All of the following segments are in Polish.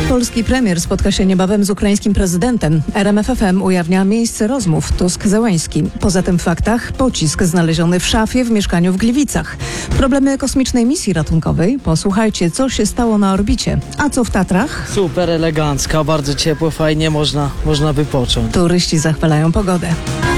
Polski premier spotka się niebawem z ukraińskim prezydentem. RMF FM ujawnia miejsce rozmów Tusk-Zełenski. Poza tym w faktach pocisk znaleziony w szafie w mieszkaniu w Gliwicach. Problemy kosmicznej misji ratunkowej. Posłuchajcie, co się stało na orbicie. A co w Tatrach? Super elegancka, bardzo ciepło, fajnie, można wypocząć. Turyści zachwalają pogodę.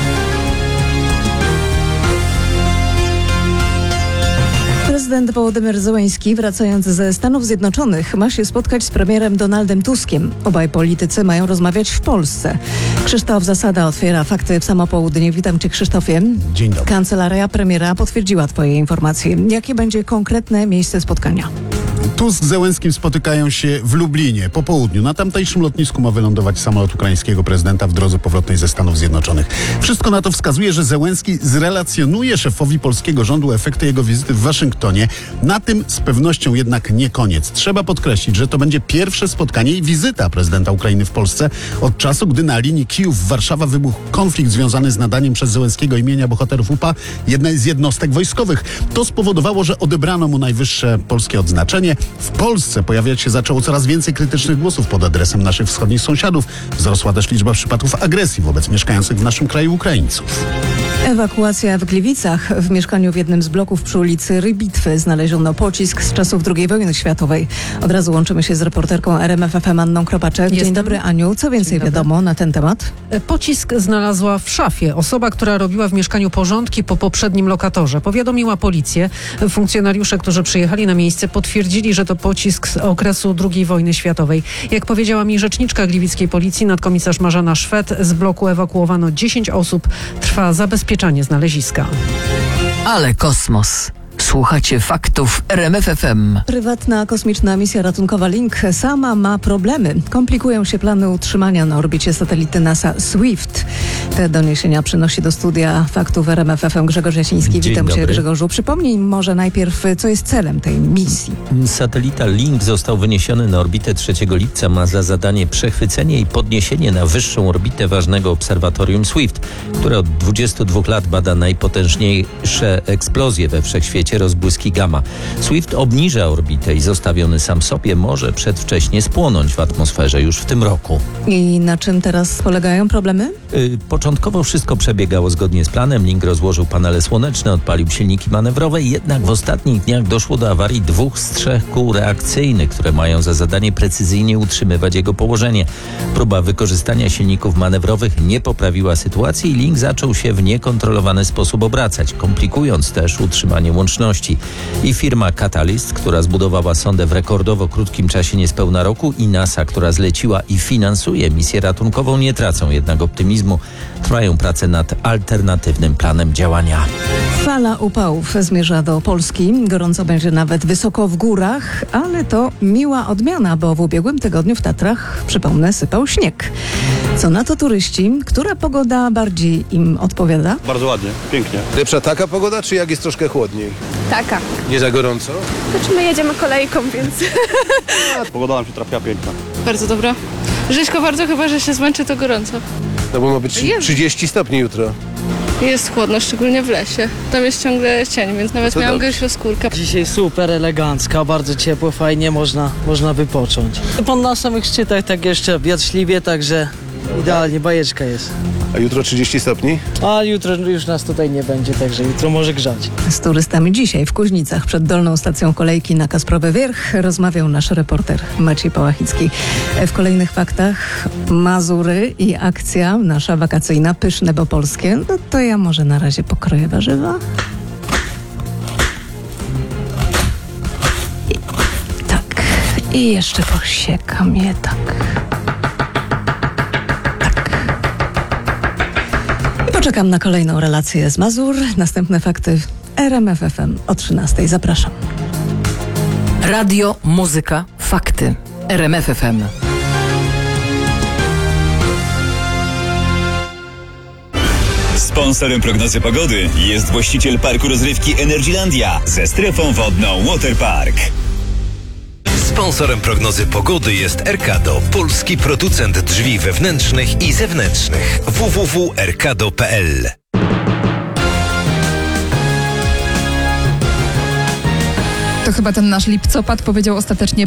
Prezydent Wołodymyr Zełenski, wracając ze Stanów Zjednoczonych, ma się spotkać z premierem Donaldem Tuskiem. Obaj politycy mają rozmawiać w Polsce. Krzysztof Zasada otwiera fakty w samo południe. Witam cię, Krzysztofie. Dzień dobry. Kancelaria premiera potwierdziła twoje informacje. Jakie będzie konkretne miejsce spotkania? Tusk z Zełenskim spotykają się w Lublinie po południu. Na tamtejszym lotnisku ma wylądować samolot ukraińskiego prezydenta w drodze powrotnej ze Stanów Zjednoczonych. Wszystko na to wskazuje, że Zełenski zrelacjonuje szefowi polskiego rządu efekty jego wizyty w Waszyngtonie. Na tym z pewnością jednak nie koniec. Trzeba podkreślić, że to będzie pierwsze spotkanie i wizyta prezydenta Ukrainy w Polsce od czasu, gdy na linii Kijów-Warszawa wybuchł konflikt związany z nadaniem przez Zełenskiego imienia bohaterów UPA jednej z jednostek wojskowych. To spowodowało, że odebrano mu najwyższe polskie odznaczenie. W Polsce pojawiać się zaczęło coraz więcej krytycznych głosów pod adresem naszych wschodnich sąsiadów. Wzrosła też liczba przypadków agresji wobec mieszkających w naszym kraju Ukraińców. Ewakuacja w Gliwicach. W mieszkaniu w jednym z bloków przy ulicy Rybitwy znaleziono pocisk z czasów II wojny światowej. Od razu łączymy się z reporterką RMF FM Anną Kropaczek. Dzień dobry, Aniu. Co więcej wiadomo na ten temat? Pocisk znalazła w szafie osoba, która robiła w mieszkaniu porządki po poprzednim lokatorze. Powiadomiła policję. Funkcjonariusze, którzy przyjechali na miejsce, potwierdzili, że to pocisk z okresu II wojny światowej. Jak powiedziała mi rzeczniczka gliwickiej policji, nadkomisarz Marzena Szwed, z bloku ewakuowano 10 osób. Trwa zabezpieczanie znaleziska. Ale kosmos. Słuchacie faktów RMF FM. Prywatna kosmiczna misja ratunkowa Link sama ma problemy. Komplikują się plany utrzymania na orbicie satelity NASA SWIFT. Te doniesienia przynosi do studia faktów RMF FM Grzegorz Jasiński. Dzień Witam cię, dobry. Grzegorzu. Przypomnij może najpierw, co jest celem tej misji. Satelita Link został wyniesiony na orbitę 3 lipca. Ma za zadanie przechwycenie i podniesienie na wyższą orbitę ważnego obserwatorium SWIFT, które od 22 lat bada najpotężniejsze eksplozje we wszechświecie, rozbłyski gamma. SWIFT obniża orbitę i zostawiony sam sobie może przedwcześnie spłonąć w atmosferze już w tym roku. I na czym teraz polegają problemy? Początkowo wszystko przebiegało zgodnie z planem. Link rozłożył panele słoneczne, odpalił silniki manewrowe, jednak w ostatnich dniach doszło do awarii 2 z 3 kół reakcyjnych, które mają za zadanie precyzyjnie utrzymywać jego położenie. Próba wykorzystania silników manewrowych nie poprawiła sytuacji i Link zaczął się w niekontrolowany sposób obracać, komplikując też utrzymanie łączności. I firma Catalyst, która zbudowała sondę w rekordowo krótkim czasie niespełna roku, i NASA, która zleciła i finansuje misję ratunkową, nie tracą jednak optymizmu. Trwają prace nad alternatywnym planem działania. Fala upałów zmierza do Polski. Gorąco będzie nawet wysoko w górach, ale to miła odmiana, bo w ubiegłym tygodniu w Tatrach, przypomnę, sypał śnieg. Co na to turyści? Która pogoda bardziej im odpowiada? Bardzo ładnie, pięknie. Lepsza taka pogoda, czy jak jest troszkę chłodniej? Taka. Nie za gorąco? Znaczy my jedziemy kolejką, więc... Pogoda nam się trafia piękna. Bardzo dobra. Rzeźko bardzo, chyba że się zmęczy, to gorąco. No bo ma być Jest. 30 stopni jutro. Jest chłodno, szczególnie w lesie. Tam jest ciągle cień, więc nawet To miałam dobrze. gęsioskórkę. Dzisiaj super elegancka, bardzo ciepło, fajnie, można wypocząć. Na samych szczytach tak jeszcze wietrzliwie, także idealnie, bajeczka jest. A jutro 30 stopni? A jutro już nas tutaj nie będzie, także jutro może grzać. Z turystami dzisiaj w Kuźnicach przed dolną stacją kolejki na Kasprowy Wierch rozmawiał nasz reporter Maciej Pałachicki. W kolejnych faktach Mazury i akcja nasza wakacyjna Pyszne bo polskie. No to ja może na razie pokroję warzywa. Tak. I jeszcze posiekam je tak. Poczekam na kolejną relację z Mazur. Następne fakty w RMF FM o 13:00. Zapraszam. Radio, muzyka, fakty. RMF FM. Sponsorem prognozy pogody jest właściciel parku rozrywki Energylandia ze strefą wodną Waterpark. Sponsorem prognozy pogody jest Erkado, polski producent drzwi wewnętrznych i zewnętrznych. www.erkado.pl. To chyba ten nasz lipcopad powiedział ostatecznie